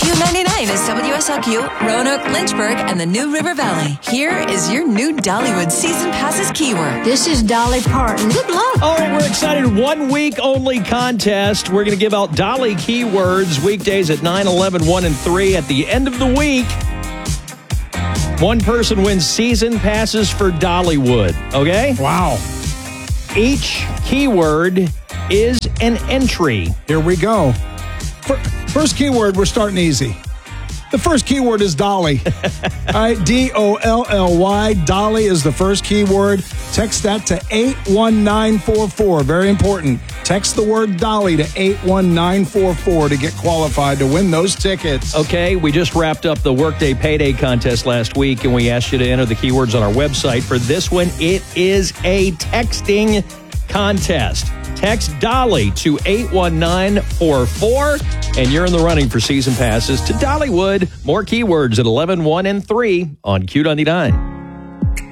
Q99 is WSLQ, Roanoke, Lynchburg, and the New River Valley. Here is your new Dollywood Season Passes keyword. This is Dolly Parton. Good luck. All right, we're excited. 1 week only contest. We're going to give out Dolly keywords weekdays at 9, 11, 1, and 3. At the end of the week, one person wins season passes for Dollywood. Okay? Wow. Each keyword is an entry. Here we go. First keyword, we're starting easy. The first keyword is Dolly. All right, D-O-L-L-Y. Dolly is the first keyword. Text that to 81944. Very important. Text the word Dolly to 81944 to get qualified to win those tickets. Okay, we just wrapped up the Workday Payday contest last week, and we asked you to enter the keywords on our website. For this one, it is a texting contest. Text Dolly to 81944, and you're in the running for season passes to Dollywood. More keywords at 11, 1, and 3 on Q99.